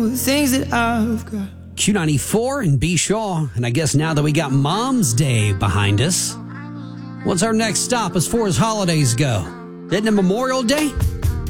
The things that I've got. Q94 and B. Shaw. And I guess now that we got Mom's Day behind us, what's our next stop as far as holidays go? Isn't it Memorial Day?